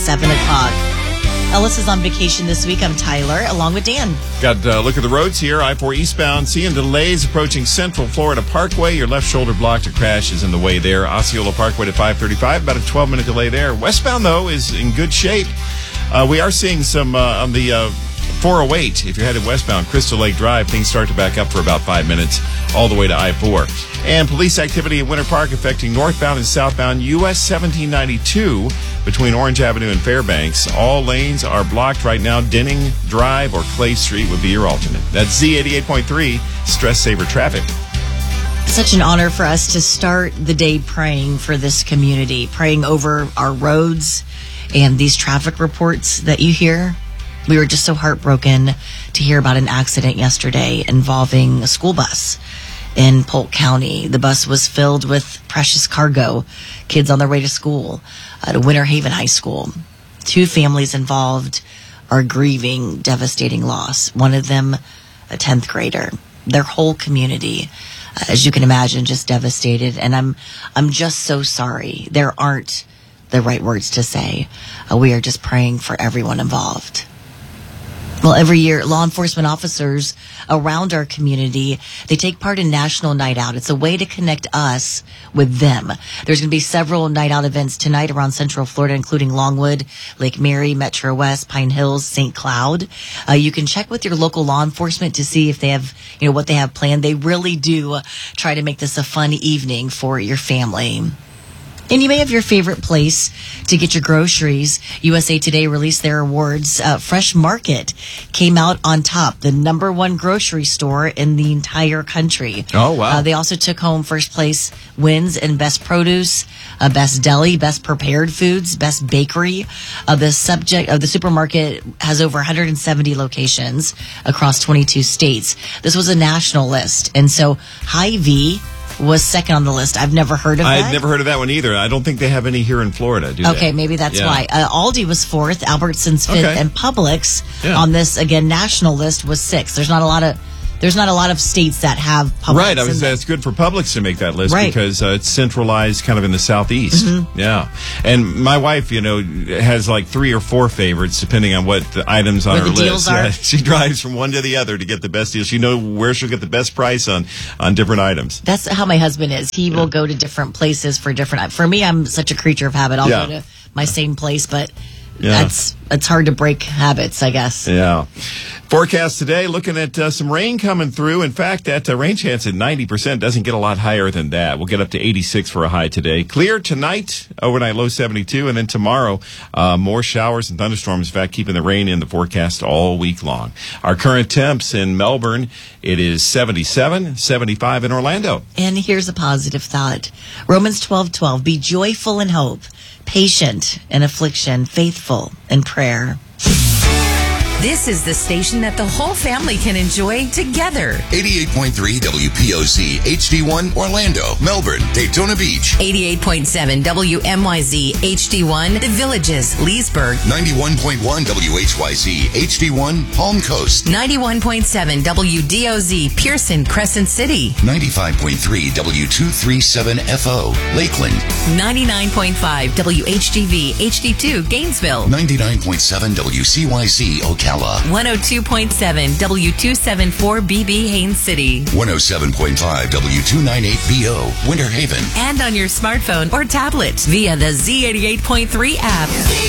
7 o'clock. Ellis is on vacation this week. I'm Tyler, along with Dan. Got a look at the roads here. I-4 eastbound, seeing delays approaching Central Florida Parkway. Your left shoulder blocked. A crash is in the way there. Osceola Parkway to 535, about a 12-minute delay there. Westbound, though, is in good shape. We are seeing some on the 408. If you're headed westbound, Crystal Lake Drive, things start to back up for about 5 minutes all the way to I-4. And police activity at Winter Park affecting northbound and southbound US 1792 between Orange Avenue and Fairbanks. All lanes are blocked right now. Denning Drive or Clay Street would be your alternate. That's Z88.3 Stress Saver Traffic. Such an honor for us to start the day praying for this community, praying over our roads and these traffic reports that you hear. We were just so heartbroken to hear about an accident yesterday involving a school bus in Polk County. The bus was filled with precious cargo, kids on their way to school at Winter Haven High School. 2 families involved are grieving devastating loss. One of them, a 10th grader. Their whole community, as you can imagine, just devastated. And I'm just so sorry. There aren't the right words to say. We are just praying for everyone involved. Well, every year, law enforcement officers around our community, they take part in National Night Out. It's a way to connect us with them. There's going to be several night out events tonight around Central Florida, including Longwood, Lake Mary, Metro West, Pine Hills, St. Cloud. You can check with your local law enforcement to see if they have, what they have planned. They really do try to make this a fun evening for your family. And you may have your favorite place to get your groceries. USA Today released their awards. Fresh Market came out on top, the #1 grocery store in the entire country. Oh, wow. They also took home first place wins in best produce, best deli, best prepared foods, best bakery. The supermarket has over 170 locations across 22 states. This was a national list. And so Hy-Vee was second on the list. I've never heard of that. I've never heard of that one either. I don't think they have any here in Florida, do they? Okay, maybe that's why. Aldi was 4th, Albertsons 5th, and Publix on this, again, national list was 6th. There's not a lot of states that have Publix. Right, I would say it's good for Publix to make that list because it's centralized kind of in the southeast. Mm-hmm. Yeah. And my wife, has like 3 or 4 favorites depending on what the items on her list. Deals are. Yeah, she drives from one to the other to get the best deal. She knows where she'll get the best price on different items. That's how my husband is. He will go to different places for different. For me, I'm such a creature of habit. I'll go to my same place, but it's hard to break habits, I guess. Yeah. Forecast today, looking at some rain coming through. In fact, that rain chance at 90% doesn't get a lot higher than that. We'll get up to 86 for a high today. Clear tonight, overnight low 72, and then tomorrow, more showers and thunderstorms. In fact, keeping the rain in the forecast all week long. Our current temps in Melbourne, it is 77, 75 in Orlando. And here's a positive thought. Romans 12:12, be joyful in hope, patient in affliction, faithful in prayer. This is the station that the whole family can enjoy together. 88.3 WPOZ, HD1, Orlando, Melbourne, Daytona Beach. 88.7 WMYZ, HD1, The Villages, Leesburg. 91.1 WHYZ, HD1, Palm Coast. 91.7 WDOZ, Pearson, Crescent City. 95.3 W237FO, Lakeland. 99.5 WHGV, HD2, Gainesville. 99.7 WCYZ, Ocala. 102.7 W274BB, Haines City. 107.5 W298BO, Winter Haven. And on your smartphone or tablet via the Z88.3 app.